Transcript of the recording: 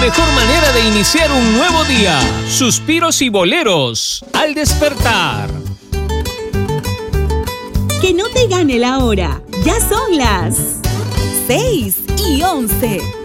mejor manera de iniciar un nuevo día. Suspiros y boleros al despertar. Que no te gane la hora. Ya son las 6:11.